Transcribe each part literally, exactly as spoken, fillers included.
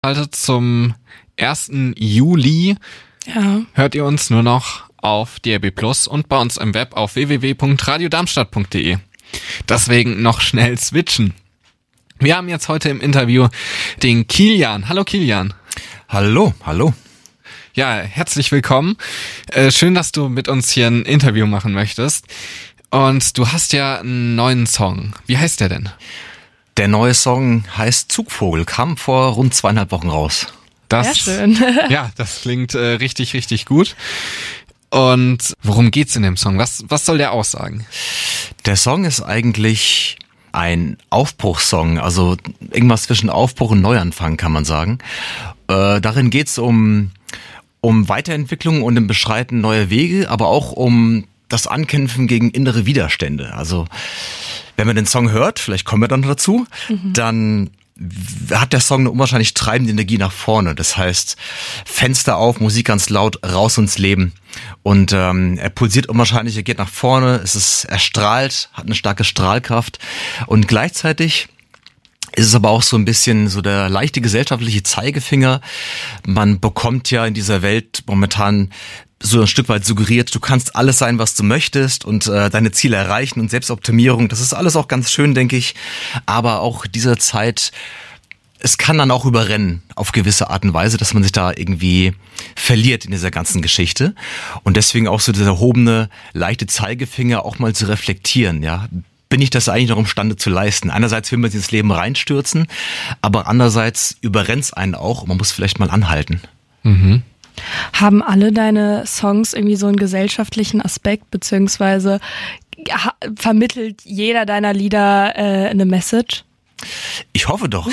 Also zum ersten Juli ja. hört ihr uns nur noch auf D A B Plus und bei uns im Web auf w w w punkt radio darmstadt punkt d e. Deswegen noch schnell switchen. Wir haben jetzt heute im Interview den Kilian. Hallo Kilian. Hallo, hallo. Ja, herzlich willkommen. Äh, schön, dass du mit uns hier ein Interview machen möchtest. Und du hast ja einen neuen Song. Wie heißt der denn? Der neue Song heißt Zugvogel, kam vor rund zweieinhalb Wochen raus. Das, Sehr schön. Ja, das klingt äh, richtig, richtig gut. Und worum geht's in dem Song? Was, was soll der aussagen? Der Song ist eigentlich ein Aufbruchssong, also irgendwas zwischen Aufbruch und Neuanfang, kann man sagen. Äh, darin geht's um, um Weiterentwicklung und im Beschreiten neuer Wege, aber auch um das Ankämpfen gegen innere Widerstände. Also wenn man den Song hört, vielleicht kommen wir dann dazu, mhm. dann hat der Song eine unwahrscheinlich treibende Energie nach vorne. Das heißt, Fenster auf, Musik ganz laut, raus ins Leben. Und ähm, er pulsiert unwahrscheinlich, er geht nach vorne, es ist, er strahlt, hat eine starke Strahlkraft. Und gleichzeitig ist es aber auch so ein bisschen so der leichte gesellschaftliche Zeigefinger. Man bekommt ja in dieser Welt momentan so ein Stück weit suggeriert, du kannst alles sein, was du möchtest und äh, deine Ziele erreichen und Selbstoptimierung, das ist alles auch ganz schön, denke ich, aber auch dieser Zeit, es kann dann auch überrennen auf gewisse Art und Weise, dass man sich da irgendwie verliert in dieser ganzen Geschichte und deswegen auch so dieser erhobene, leichte Zeigefinger auch mal zu reflektieren, ja. Bin ich das eigentlich noch imstande zu leisten? Einerseits will man sich ins Leben reinstürzen, aber andererseits überrennt es einen auch und man muss vielleicht mal anhalten. Mhm. Haben alle deine Songs irgendwie so einen gesellschaftlichen Aspekt, beziehungsweise ha- vermittelt jeder deiner Lieder äh, eine Message? Ich hoffe doch.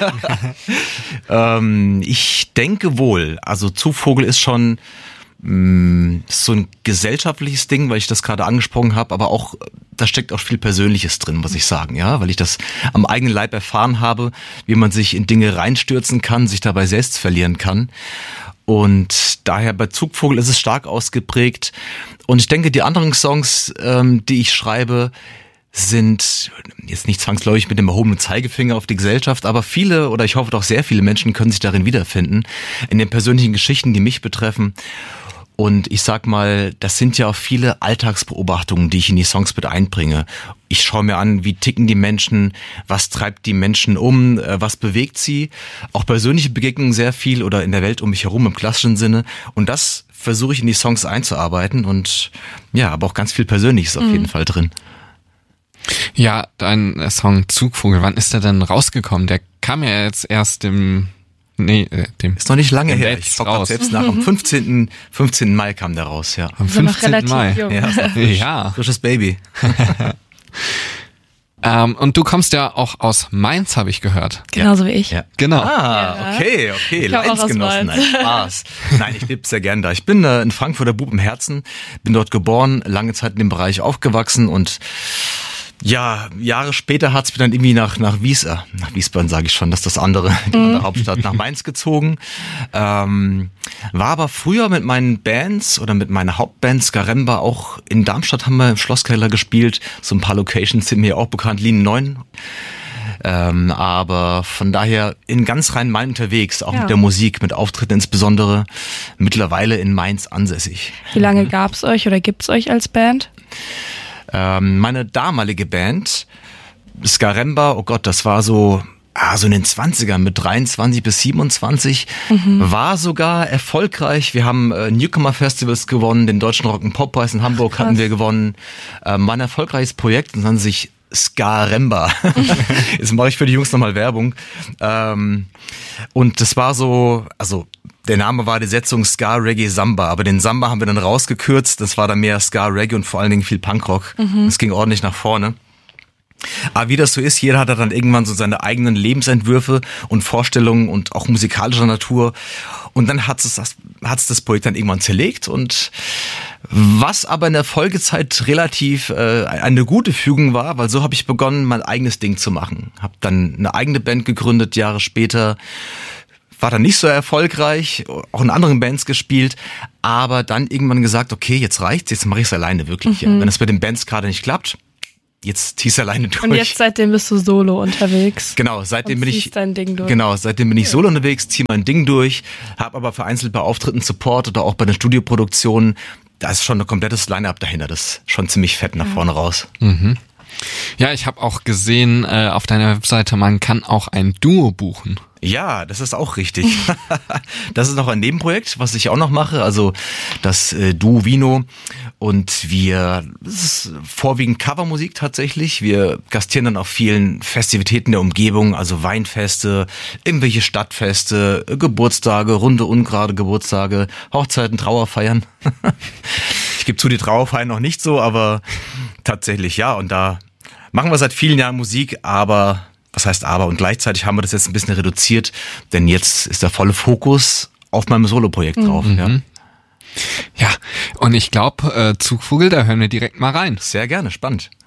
ähm, ich denke wohl. Also Zugvogel ist schon mh, so ein gesellschaftliches Ding, weil ich das gerade angesprochen habe, aber auch da steckt auch viel Persönliches drin, muss ich sagen, ja, weil ich das am eigenen Leib erfahren habe, wie man sich in Dinge reinstürzen kann, sich dabei selbst verlieren kann. Und daher bei Zugvogel ist es stark ausgeprägt. Und ich denke, die anderen Songs, ähm, die ich schreibe, sind jetzt nicht zwangsläufig mit dem erhobenen Zeigefinger auf die Gesellschaft, aber viele oder ich hoffe doch sehr viele Menschen können sich darin wiederfinden, in den persönlichen Geschichten, die mich betreffen. Und ich sag mal, das sind ja auch viele Alltagsbeobachtungen, die ich in die Songs mit einbringe. Ich schaue mir an, wie ticken die Menschen, was treibt die Menschen um, was bewegt sie. Auch persönliche Begegnungen sehr viel oder in der Welt um mich herum im klassischen Sinne. Und das versuche ich in die Songs einzuarbeiten und ja, aber auch ganz viel Persönliches auf mhm. jeden Fall drin. Ja, dein Song Zugvogel, wann ist der denn rausgekommen? Der kam ja jetzt erst im... Nee, äh, dem ist noch nicht lange her. Ich schaue gerade selbst nach. Am fünfzehnten Mai kam der raus, ja. Am fünfzehnten Mai. Jung. Ja, frisch, ja. Frisches Baby. ähm, und du kommst ja auch aus Mainz, habe ich gehört. Genauso wie ich. Ja. Genau. Ah, okay, okay. Ich auch aus Leidensgenossen, Mainz. nein, Spaß. Nein, ich lebe sehr gern da. Ich bin äh, ein Frankfurter Bub im Herzen, bin dort geboren, lange Zeit in dem Bereich aufgewachsen und ja, Jahre später hat's mir dann irgendwie nach nach Wies, äh, nach Wiesbaden sage ich schon, das ist das andere, die mhm. andere Hauptstadt, nach Mainz gezogen. Ähm, war aber früher mit meinen Bands oder mit meiner Hauptband Skaremba auch in Darmstadt, haben wir im Schlosskeller gespielt. So ein paar Locations sind mir auch bekannt, Linie neun. Ähm, aber von daher in ganz Rhein-Main unterwegs, auch ja. mit der Musik, mit Auftritten insbesondere, mittlerweile in Mainz ansässig. Wie lange gab's euch oder gibt's euch als Band? Ähm, meine damalige Band, Skaremba, oh Gott, das war so, ah, so in den zwanzigern mit dreiundzwanzig bis siebenundzwanzig, mhm. war sogar erfolgreich. Wir haben äh, Newcomer-Festivals gewonnen, den Deutschen Rock-and-Pop-Preis in Hamburg Krass. hatten wir gewonnen. Ähm, war ein erfolgreiches Projekt und nannte sich Skaremba. Jetzt mache ich für die Jungs nochmal Werbung. Ähm, und das war so, also der Name war die Setzung Ska, Reggae, Samba, aber den Samba haben wir dann rausgekürzt. Das war dann mehr Ska, Reggae und vor allen Dingen viel Punkrock. Mhm. Das ging ordentlich nach vorne. Aber wie das so ist, jeder hat dann irgendwann so seine eigenen Lebensentwürfe und Vorstellungen und auch musikalischer Natur. Und dann hat es das, hat's das Projekt dann irgendwann zerlegt. Und was aber in der Folgezeit relativ äh, eine gute Fügung war, weil so habe ich begonnen, mein eigenes Ding zu machen. Habe dann eine eigene Band gegründet, Jahre später. War dann nicht so erfolgreich, auch in anderen Bands gespielt, aber dann irgendwann gesagt, okay, jetzt reicht's, jetzt mache ich es alleine wirklich. Mhm. Ja. Wenn es mit den Bands gerade nicht klappt, jetzt zieh's alleine durch. Und jetzt seitdem bist du solo unterwegs. Genau, seitdem und bin ich dein Ding durch. Genau, seitdem bin ich solo unterwegs, ziehe mein Ding durch, habe aber vereinzelt bei Auftritten Support oder auch bei den Studioproduktionen, da ist schon ein komplettes Line-Up dahinter, das ist schon ziemlich fett nach vorne raus. Mhm. Ja, ich habe auch gesehen äh, auf deiner Webseite, man kann auch ein Duo buchen. Ja, das ist auch richtig. Das ist noch ein Nebenprojekt, was ich auch noch mache, also das äh, Duo Vino. Und wir, das ist vorwiegend Covermusik tatsächlich. Wir gastieren dann auf vielen Festivitäten der Umgebung, also Weinfeste, irgendwelche Stadtfeste, Geburtstage, runde, ungerade Geburtstage, Hochzeiten, Trauerfeiern. Ich gebe zu, die Trauerfeiern noch nicht so, aber tatsächlich ja. Und da machen wir seit vielen Jahren Musik, aber was heißt aber? Und gleichzeitig haben wir das jetzt ein bisschen reduziert, denn jetzt ist der volle Fokus auf meinem Soloprojekt drauf. Mhm. Ja. Ja, und ich glaube, äh, Zugvogel, da hören wir direkt mal rein. Sehr gerne, spannend.